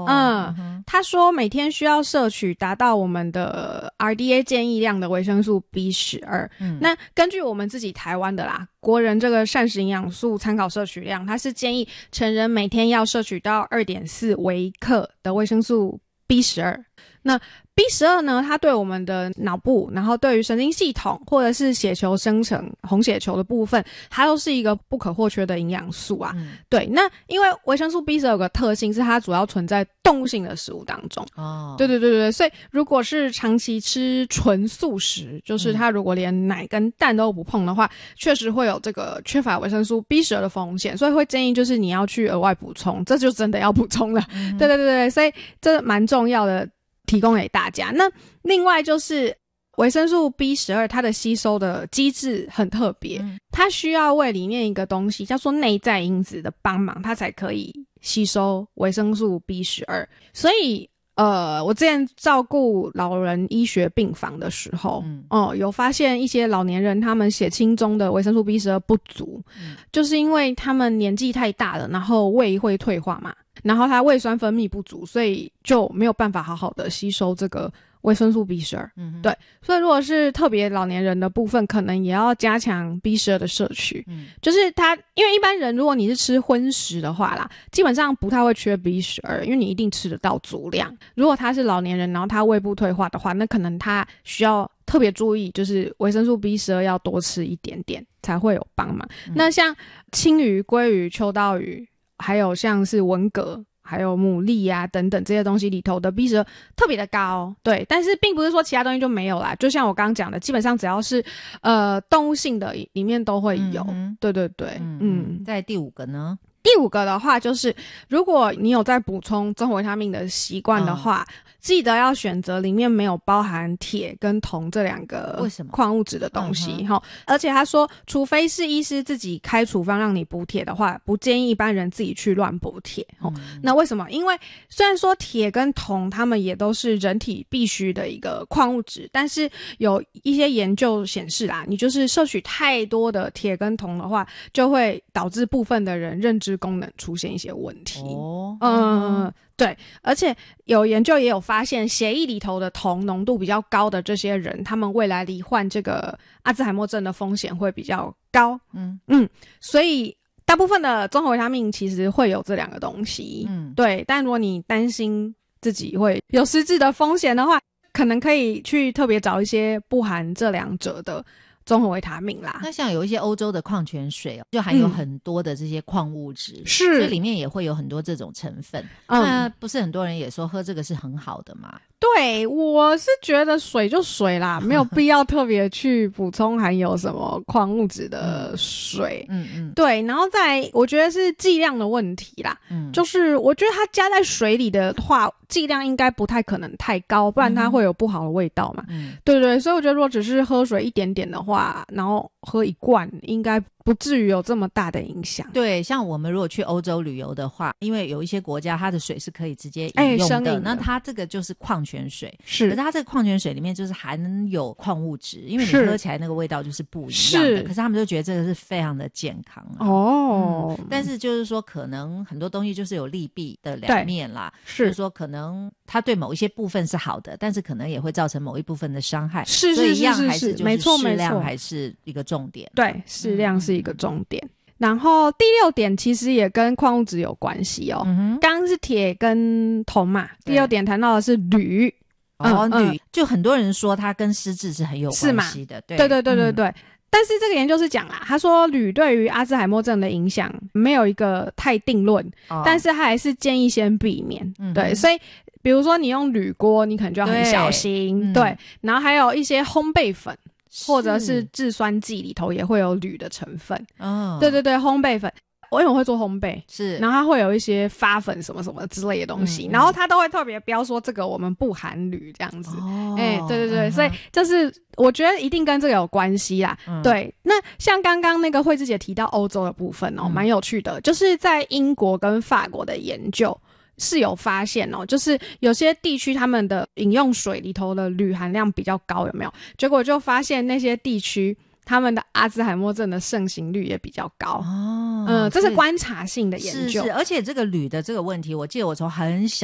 他说每天需要摄取达到我们的 RDA 建议量的维生素 B12。那根据我们自己台湾的啦，国人这个膳食营养素参考摄取量，它是建议成人每天要摄取到 2.4 微克的维生素 B12。那 B12 呢，它对我们的脑部，然后对于神经系统或者是血球生成红血球的部分，它都是一个不可或缺的营养素啊。对，那因为维生素 B12 有个特性是它主要存在动物性的食物当中。对，所以如果是长期吃纯素食，就是它如果连奶跟蛋都不碰的话，确实会有这个缺乏维生素 B12 的风险，所以会建议就是你要去额外补充，这就真的要补充了。对，所以这蛮重要的，提供给大家。那另外就是维生素 B12 它的吸收的机制很特别，它需要胃里面一个东西叫做内在因子的帮忙，它才可以吸收维生素 B12。所以我之前照顾老人医学病房的时候，有发现一些老年人他们血清中的维生素 B12 不足，就是因为他们年纪太大了，然后胃会退化嘛，然后他胃酸分泌不足，所以就没有办法好好的吸收这个维生素 B12。对，所以如果是特别老年人的部分，可能也要加强 B12 的摄取。就是他，因为一般人如果你是吃荤食的话啦，基本上不太会缺 B12，因为你一定吃得到足量。如果他是老年人，然后他胃部退化的话，那可能他需要特别注意，就是维生素 B12 要多吃一点点才会有帮忙。那像青鱼、鲑鱼、秋刀鱼，还有像是文蛤还有牡蛎啊等等这些东西里头的 B12 特别的高。对，但是并不是说其他东西就没有啦，就像我刚刚讲的，基本上只要是动物性的里面都会有。对， 在第5个呢， 第5个的话就是如果你有在补充综合维他命的习惯的话，记得要选择里面没有包含铁跟铜这2个矿物质的东西。而且他说除非是医师自己开处方让你补铁的话，不建议一般人自己去乱补铁。那为什么？因为虽然说铁跟铜他们也都是人体必须的一个矿物质，但是有一些研究显示啦，你就是摄取太多的铁跟铜的话，就会导致部分的人认知功能出现一些问题。对，而且有研究也有发现，血液里头的铜浓度比较高的这些人，他们未来罹患这个阿兹海默症的风险会比较高。所以大部分的综合维他命其实会有这2个东西。对，但如果你担心自己会有失智的风险的话，可能可以去特别找一些不含这2者的综合维他命啦。 那像有一些欧洲的矿泉水就含有很多的这些矿物质，所以里面也会有很多这种成分。那不是很多人也说喝这个是很好的吗？ 对，我是觉得水就水啦，没有必要特别去补充含有什么矿物质的水。对，然后再我觉得是剂量的问题啦。就是我觉得它加在水里的话，剂量应该不太可能太高，不然它会有不好的味道嘛。对，所以我觉得如果只是喝水一点点的话，然后喝1罐，应该不至于有这么大的影响。 对，像我们如果去欧洲旅游的话，因为有一些国家它的水是可以直接饮用的，那它这个就是矿泉水，可是它这个矿泉水里面就是含有矿物质，因为你喝起来那个味道就是不一样的，可是他们就觉得这个是非常的健康。但是就是说可能很多东西就是有利弊的2面啦，就是说可能它对某一些部分是好的，但是可能也会造成某一部分的伤害。所以一样还是就是适量还是一个重点。 对，适量是一个重点。然后第6点其实也跟矿物质有关系哦。刚刚是铁跟铜嘛，第6点谈到的是铝。 铝就很多人说它跟失智是很有关系的。对。 但是这个研究是讲啦，他说铝对于阿兹海默症的影响没有一个太定论，但是他还是建议先避免。对，所以比如说你用铝锅，你可能就要很小心。对，然后还有一些烘焙粉或者是制酸剂里头也会有铝的成分。对，烘焙粉。因为我会做烘焙，然后它会有一些发粉什么什么之类的东西，然后它都会特别标说这个我们不含铝这样子。对，所以就是我觉得一定跟这个有关系啦。对，那像刚刚那个慧芝姐提到欧洲的部分蛮有趣的，就是在英国跟法国的研究是有发现就是有些地区他们的饮用水里头的铝含量比较高，有没有？结果就发现那些地区他们的阿兹海默症的盛行率也比较高。这是观察性的研究。 是，而且这个铝的这个问题，我记得我从很小